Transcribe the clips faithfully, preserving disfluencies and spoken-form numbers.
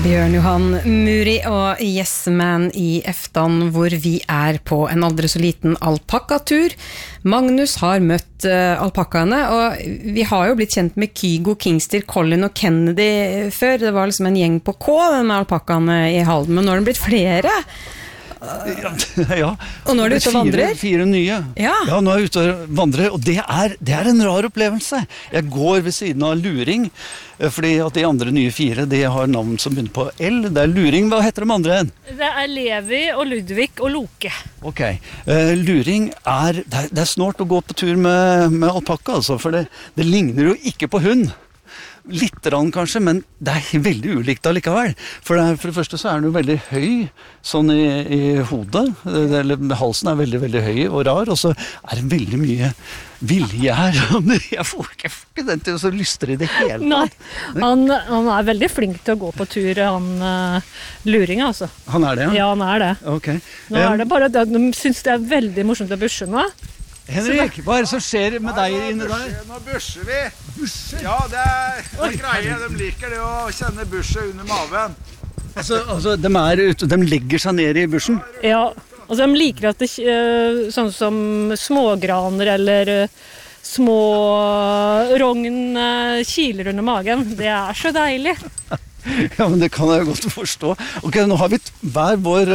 Bjørn Johan Muri og Yes Man i Eftan, hvor vi er på en aldri så liten alpakkatur. Magnus har møtt uh, alpakkaene, og vi har jo blitt kjent med Kygo, Kingster, Colin og Kennedy før. Det var liksom en gjeng på K, denne alpakkaene i Halden, men nå har det blitt flere. Ja, ja. Og nå er du ute og vandrer? Fire, fire nye. Ja. Ja, nå er jeg ute og vandrer, og det er, det er en rar opplevelse. Jeg går ved siden av Luring, fordi at de andre nye fire, de har navn som begynner på L. Det er Luring, hva heter de andre? Det er Levi og Ludvig og Loke. Ok, uh, Luring er, det er, det er snart å gå på tur med, med alpakka, altså, for det, det ligner jo ikke på hund. Litt rann kanskje, men det er veldig ulikt allikevel. For det, er, for det første så er den jo veldig høy, sånn i, i hodet. Eller, halsen er veldig, veldig høy og rar, og så er det veldig mye vilje her. Jeg får ikke, ikke den til å lystre i det hele. Nei, han, han er veldig flink til å gå på tur, han uh, Luring, altså. Han er det, ja? Ja, han er det. Ok. Nå er det bare det, de synes det er veldig morsomt å bushe nå. Henrik, hva er det som skjer med deg inne der? Nå busher vi. Busher? Ja, det er, det er greie. De liker det å kjenne bushet under maven. Altså, altså de, er ute, de legger seg ned i bushen? Ja, altså de liker at det, uh, sånn som smågraner eller uh, små rogn uh, kiler under magen. Det er så deilig. Ja, men det kan jeg jo godt forstå. Ok, nå har vi hver vår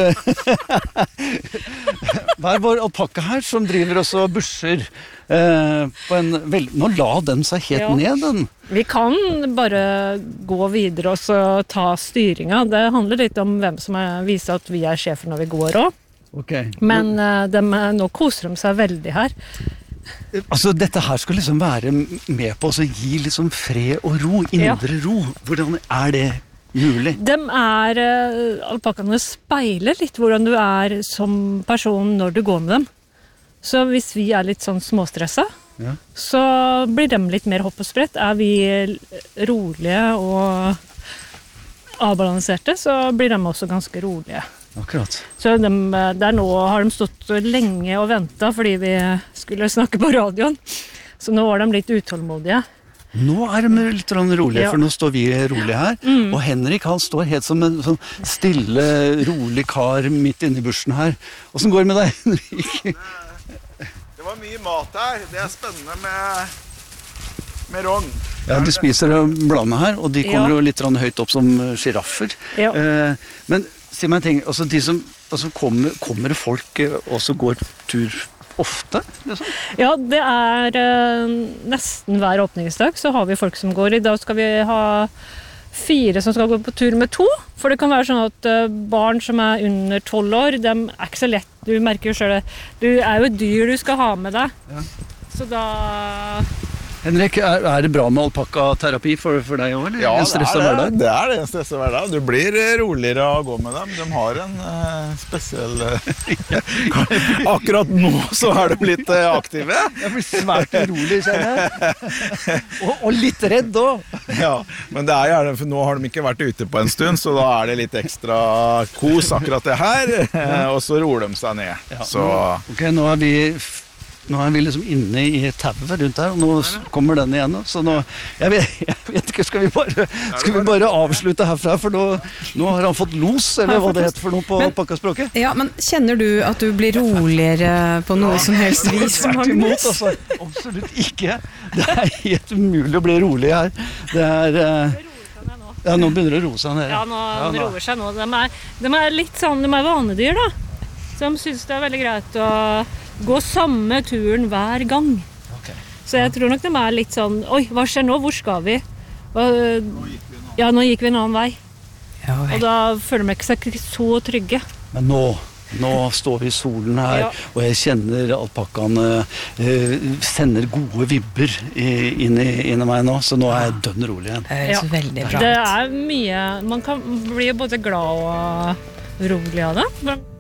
hver vår alpakka her som driver også busher eh, på en vel... Nå la den seg helt ja. ned, den. Vi kan bare gå videre og så ta styringa. Det handler litt om hvem som er, viser at vi er sjefer når vi går også. Okay. Men eh, de, nå koser de seg veldig her. Altså, dette her skal liksom være med på å gi liksom fred og ro, indre ja. ro. Hvordan er det mulig? De er, uh, alpakkaene speiler litt hvordan du er som person når du går med dem. Så hvis vi er litt sånn småstressa, ja. så blir de litt mer hopp og sprett. Er vi rolige og avbalanserte, så blir de også ganske rolige. Akkurat. Så de, der nå har de stått lenge og ventet fordi vi skulle snakke på radioen. Så nå var de litt utålmodige. Nå er de litt rolige, ja. for nå står vi rolig her. Mm. Og Henrik, han står helt som en sånn stille, rolig kar midt inne i bushen her. Hvordan går det med deg, Henrik? Det var mye mat her. Det er spennende med, med rogn. Ja, de spiser blandet her, og de kommer jo ja. litt høyt opp som giraffer. Ja. Eh, men si meg en ting, altså de som altså kommer, kommer folk og så går tur ofte? Liksom? Ja, det er eh, nesten hver åpningsdag så har vi folk som går. I dag skal vi ha fire som skal gå på tur med to. For det kan være sånn at eh, barn som er under tolv år, de er ikke så lett. Du merker jo selv det. Du er jo et dyr du skal ha med deg. Ja. Så da... Henrik, er, er det bra med alpakka-terapi for, for deg også, eller? Ja, en det er det. Det er det, en stresset hverdag. Du blir roligere av å gå med dem. De har en uh, spesiell... Uh, akkurat nå så er de litt uh, aktive. Jeg blir svært urolig, kjenner jeg. og, og litt redd også. Ja, men det er gjerne, for nå har de ikke vært ute på en stund, så da er det litt ekstra kos akkurat det her, uh, og så roer de seg ned. Ja, så... Ok, nå er vi... Nå er vi liksom inne i tauet rundt her, og nå kommer den igjen. Så nå, jeg vet, jeg vet ikke, skal vi, bare, skal vi bare avslutte herfra, for nå, nå har han fått los, eller hva det heter for noe på alpakkaspråket. Ja, men kjenner du at du blir roligere på noe som helst vis, Magnus? Altså, absolutt ikke. Det er helt umulig å bli rolig her. Det er... Ja, nå begynner det å roe seg ned. Ja, nå ja, nå. roer seg nå. De er, de er litt sånn, de er vanedyr da. Så de synes det er veldig greit å gå samme turen hver gang. Okay. Så jeg tror nok de er litt sånn, oi, hva skjer nå? Hvor skal vi? Hva, ja, nå gikk vi en annen vei. Ja, og da føler de seg ikke så trygge. Men nå, nå står vi i solen her, ja. og jeg kjenner alpakkaene eh, sender gode vibber inn i, inn i meg nå, så nå er jeg dønn rolig igjen. Det er ja. så veldig bra. Det er mye, man kan bli både glad og rolig av det.